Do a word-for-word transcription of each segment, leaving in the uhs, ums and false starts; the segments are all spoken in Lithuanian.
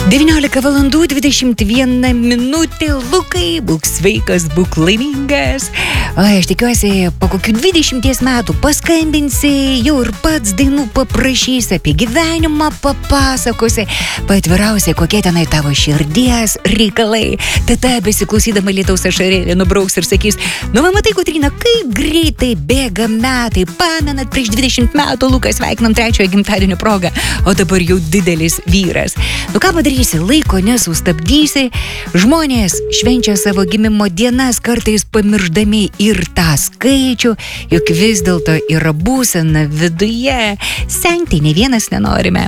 devyniolika valandų dvidešimt viena minutė. Lukai, būk sveikas, būk laimingas. O, aš tikiuosi, po kokių dvidešimties metų paskambinsi, jau ir pats dainų paprašysi, apie gyvenimą papasakosi, paatvirausi, kokie tenai tavo širdies reikalai. Tada besiklausydama lietaus ašarėlė nubrauks ir sakys: nu, va, matai, Kotryna, kaip greitai bėga metai. Pamenat, prieš dvidešimt metų Lukas sveikinam trečiojo gimtadienio progą, o dabar jau didelis vyras. Nu, ką padarysi? Laiko nesustabdysi. Žmonės švenčia savo gimimo dienas, kartais pamirždami ir tą skaičių, juk vis dėlto yra būsena viduje. Senti ne vienas nenorime.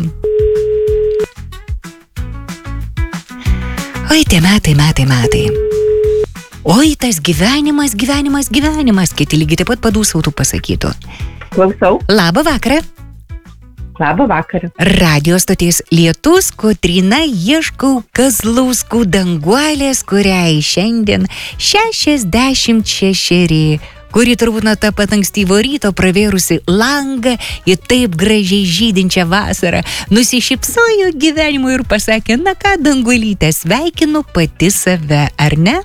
Oi, tie metai, metai, metai. Oi, tas gyvenimas, gyvenimas, gyvenimas. Kiti lygiai taip pat padūsautų pasakytų. Klausau. Labą vakarą. Labą vakarą. Radio stoties Lietus, Kotryna, ieškau Kazlauskų Danguolės, kuriai šiandien šešiasdešimt šešeri, kuri turbūt nuo tą pat ankstyvo ryto pravėrusi langą į taip gražiai žydinčią vasarą, nusišypsojo gyvenimu ir pasakė: na ką, Danguolyte, sveikinu pati save, ar ne?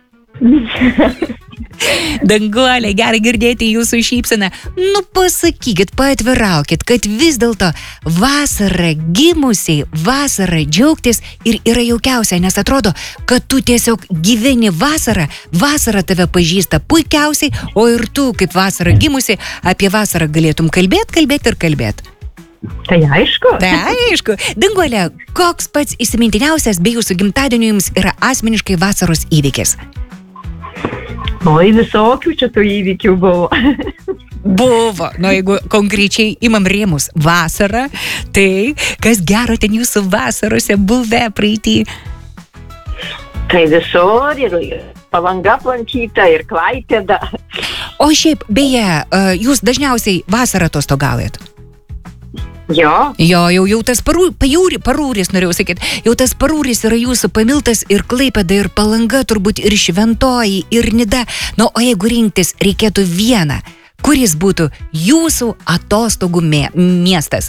Danguolė, gerai girdėti jūsų šypseną. Nu, pasakykit, paatviraukit, kad vis dėlto vasara gimusiai, vasara džiaugtis ir yra jaukiausia, nes atrodo, kad tu tiesiog gyveni vasarą, vasara tave pažįsta puikiausiai, o ir tu, kaip vasara gimusi, apie vasarą galėtum kalbėt, kalbėt ir kalbėt. Tai aišku. Tai aišku. Danguolė, koks pats įsimintiniausias bei jūsų gimtadieniu jums yra asmeniškai vasaros įvykis? Oi, visokių čia tų įvykių buvo. Buvo. Nu, jeigu konkrečiai imam rėmus vasarą, tai kas gero ten jūsų vasarose buvę praeitį? Tai visur ir Palanga aplankyta ir Klaipėda. O šiaip, beje, jūs dažniausiai vasarą atostogaujat? Jo. Jo, jau, jau tas parū, pajūri, parūris, norėjau sakyti, jau tas parūris yra jūsų pamiltas ir Klaipėda, ir Palanga, turbūt ir Šventoji, ir Nida. Nu, o jeigu rinktis reikėtų vieną, kuris būtų jūsų atostogų mė, miestas?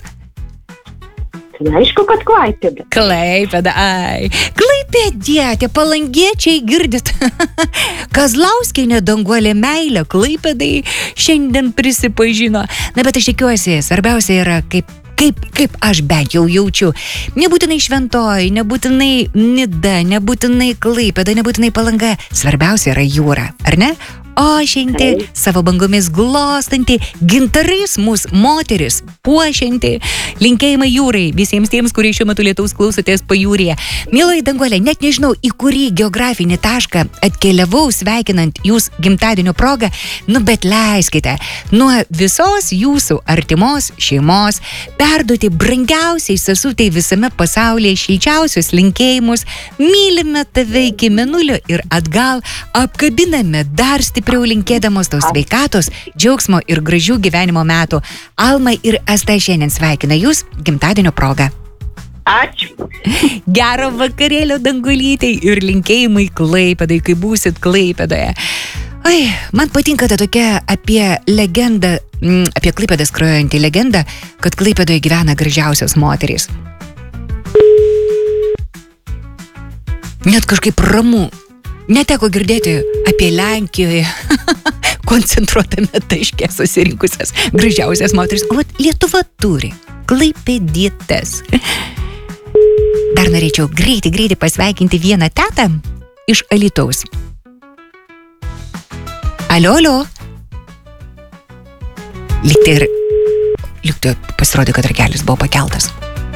Tai aišku, kad Klaipėda. Klaipėda, ai. Klaipėdietė, palangiečiai, girdit? Kazlauskienė Danguolė meilę Klaipėdai šiandien prisipažino. Na, bet aš tikiuosi, svarbiausia yra, kaip Kaip, kaip aš bent jau jaučiu. Nebūtinai Šventoji, nebūtinai Nida, nebūtinai Klaipėda, nebūtinai Palanga. Svarbiausia yra jūra, ar ne? Ošianti, savo bangomis glostanti, gintarais mūsų moteris puošianti. Linkėjimai jūrai visiems tiems, kurie šiuo metu lietaus klausotės pajūryje. Mieloji Danguolė, net nežinau, į kurį geografinį tašką atkeliavau sveikinant jūs gimtadienio progą, nu bet leiskite nuo visos jūsų artimos šeimos perduoti brangiausiai sesutei visame pasaulyje šilčiausius linkėjimus. Mylime tave iki mėnulio ir atgal, apkabiname dar stipriau linkėdamos tau sveikatos, džiaugsmo ir gražių gyvenimo metų. Alma ir Asta šiandien sveikina jūs gimtadienio progą. Ačiū. Gero vakarėlio Danguolytei ir linkėjimai Klaipėdai, kai būsit Klaipėdoje. Oi, man patinka ta tokia apie legendą, apie Klaipėdą skrajojantį legendą, kad Klaipėdoje gyvena gražiausios moterys. Net kažkaip ramu. Neteko girdėti apie Lenkijoje koncentruotame taške susirinkusias gražiausias moteris. O Lietuva turi klaipėdietes. Dar norėčiau greitai, greitai pasveikinti vieną tetą iš Alytaus. Alio, alio. Lygtai ir... Lygtai pasirodė, kad ragelis buvo pakeltas.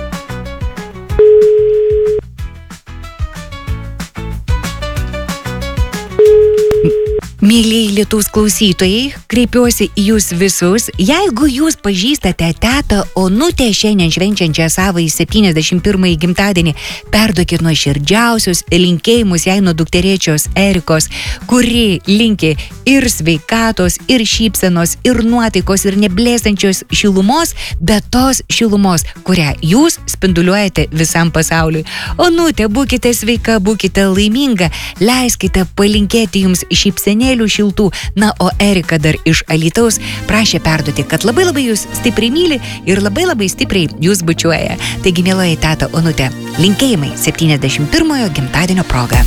Mėlyjei Lietaus klausytojai, kreipiuosi į jūs visus. Jeigu jūs pažįstate tetą Onutę šiandien švenčiančią savąjį septyniasdešimt pirmąjį gimtadienį, perduokit nuoširdžiausius linkėjimus jai nuo dukterėčios Erikos, kuri linki ir sveikatos, ir šypsenos, ir nuotaikos, ir neblėstančios šilumos, bet tos šilumos, kurią jūs spinduliuojate visam pasauliui. Onutė, būkite sveika, būkite laiminga, leiskite palinkėti jums šypsenėlių linkėjimėlių šiltų. Na, o Erika dar iš Alytaus prašė perduoti, kad labai labai jūs stipriai myli ir labai labai stipriai jūs bučiuoja. Taigi, mieloji teta Onutė, linkėjimai septyniasdešimt pirmojo gimtadienio proga.